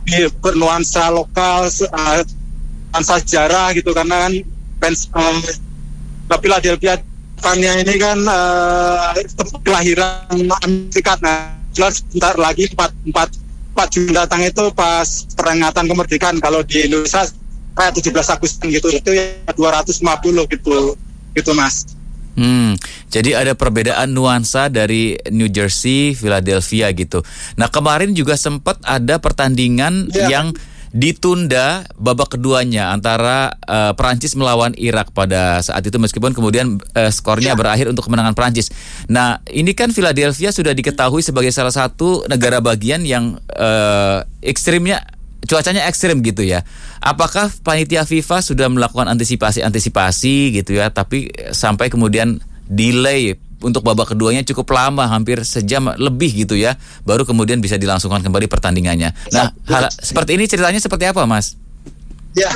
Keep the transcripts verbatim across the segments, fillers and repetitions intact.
lebih bernuansa lokal, uh, nuansa sejarah gitu, karena kan fans uh, Philadelphia fannya ini kan uh, tempat kelahiran Amerika Serikat. Nah, jelas sebentar lagi empat Juni datang itu pas peringatan kemerdekaan. Kalau di Indonesia kayak tujuh belas Agustus gitu, itu ya dua ratus lima puluh gitu, gitu Mas. Hmm, jadi ada perbedaan nuansa dari New Jersey, Philadelphia gitu. Nah, kemarin juga sempat ada pertandingan yeah. yang ditunda babak keduanya antara uh, Perancis melawan Irak pada saat itu, meskipun kemudian uh, skornya yeah. berakhir untuk kemenangan Perancis. Nah, ini kan Philadelphia sudah diketahui sebagai salah satu negara bagian yang uh, ekstrimnya, cuacanya ekstrim gitu ya. Apakah panitia FIFA sudah melakukan antisipasi-antisipasi gitu ya, tapi sampai kemudian delay untuk babak keduanya cukup lama, hampir sejam lebih gitu ya, baru kemudian bisa dilangsungkan kembali pertandingannya. Nah, hal seperti ini ceritanya seperti apa, Mas? Ya,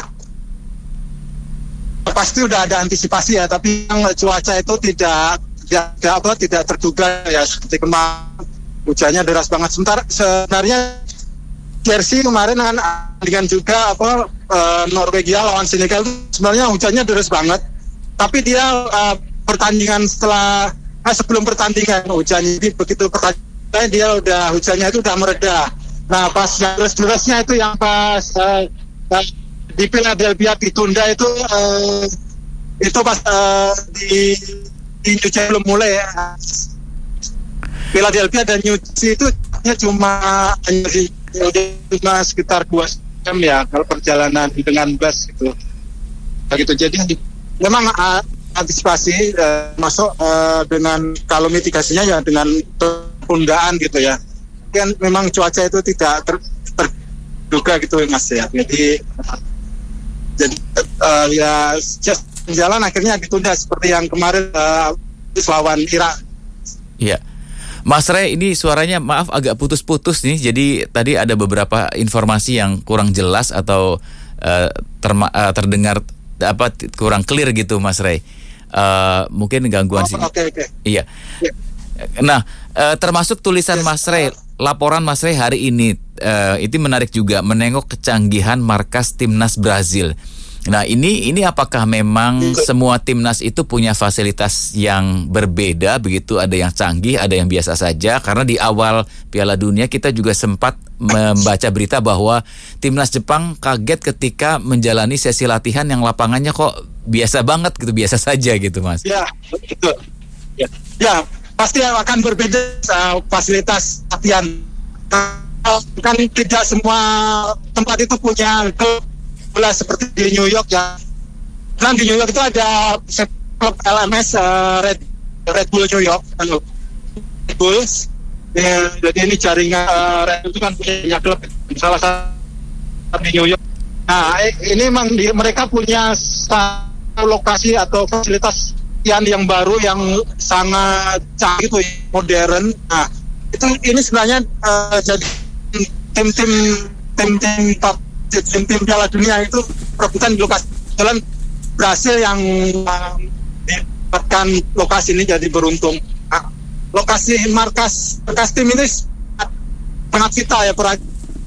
pasti udah ada antisipasi ya, tapi yang cuaca itu tidak tidak apa tidak terduga ya, seperti kemarin hujannya deras banget. Sebentar sebenarnya Jersey kemarin kan dengan juga apa uh, Norwegia lawan Senegal, sebenarnya hujannya deras banget, tapi dia uh, pertandingan setelah eh, sebelum pertandingan hujan ini, begitu pertandingan dia udah hujannya itu udah mereda. Nah, pas yang deras-derasnya itu yang pas uh, uh, di Philadelphia ditunda itu uh, itu pas uh, di di New Jersey belum mulai ya. Philadelphia dan New Jersey itu cuma hanya di cuma sekitar dua jam ya kalau perjalanan dengan bus gitu. Begitu, jadi memang uh, antisipasi uh, masuk uh, dengan kalau mitigasinya ya dengan penundaan gitu ya. Kan memang cuaca itu tidak ter, terduga gitu Mas ya. Jadi jadi uh, ya just jalan akhirnya ditunda seperti yang kemarin uh, lawan Irak. Iya. Mas Ray, ini suaranya maaf agak putus-putus nih. Jadi tadi ada beberapa informasi yang kurang jelas atau uh, terma- uh, terdengar apa kurang clear gitu, Mas Ray. Uh, mungkin gangguan oh, sih. Oke, oke. Iya. Yeah. Nah, uh, termasuk tulisan yes. Mas Ray, laporan Mas Ray hari ini uh, itu menarik juga, menengok kecanggihan markas timnas Brazil. Nah, ini ini apakah memang semua timnas itu punya fasilitas yang berbeda begitu? Ada yang canggih, ada yang biasa saja. Karena di awal Piala Dunia kita juga sempat membaca berita bahwa timnas Jepang kaget ketika menjalani sesi latihan yang lapangannya kok biasa banget gitu, biasa saja gitu, Mas. Ya, betul. Ya, ya pasti akan berbeda uh, fasilitas latihan. Uh, kan tidak semua tempat itu punya klub bola seperti di New York ya. Dan di New York itu ada klub L M S uh, Red Red Bull New York, Red Bulls. Ya, jadi ini jaringan uh, Red Bull itu kan punya klub salah satu di New York. Nah, ini memang di, mereka punya lokasi atau fasilitas yang yang baru yang sangat canggih itu modern. Nah, itu ini sebenarnya uh, jadi tim-tim tim-tim top tim-tim Piala Dunia itu perebutan di lokasi jalan Brasil yang uh, dapatkan lokasi ini jadi beruntung. Nah, lokasi markas markas tim ini sangat vital ya peran.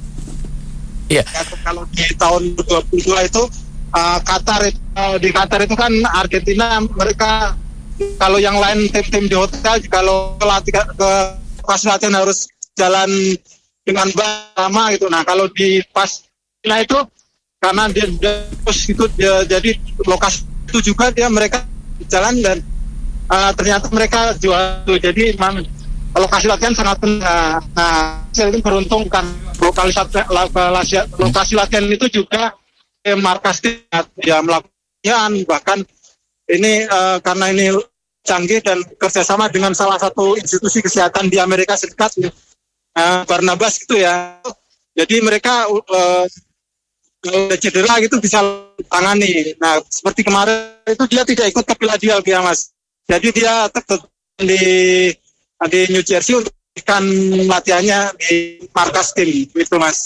Iya. Kalau di tahun dua ribu dua puluh dua itu uh, Qatar uh, di Qatar itu kan Argentina mereka kalau yang lain tim-tim di hotel kalau latihan ke lokasi latihan harus jalan dengan lama gitu. Nah, kalau di pas nah itu karena dia, dia itu dia, jadi lokasi itu juga dia mereka jalan dan uh, ternyata mereka jual, jadi memang lokasi latihan sangat penting. Nah, nah saya itu beruntung kan lokasi, lokasi, lokasi latihan itu juga eh, markas dia melakukan, bahkan ini uh, karena ini canggih dan kerjasama dengan salah satu institusi kesehatan di Amerika Serikat, uh, Barnabas gitu ya. Jadi mereka uh, kalau cedera gitu bisa tangani. Nah, seperti kemarin itu dia tidak ikut ke Philadelphia, Mas. Jadi dia tetap di di New Jersey untuk kan latihannya di markas tim gitu, Mas.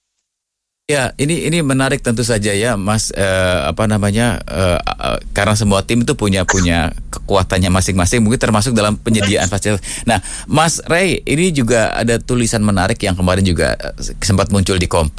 Ya, ini ini menarik tentu saja ya, Mas. Eh, apa namanya? Eh, eh, karena semua tim itu punya punya kekuatannya masing-masing, mungkin termasuk dalam penyediaan fasilitas. Nah, Mas Ray, ini juga ada tulisan menarik yang kemarin juga sempat muncul di Kompas.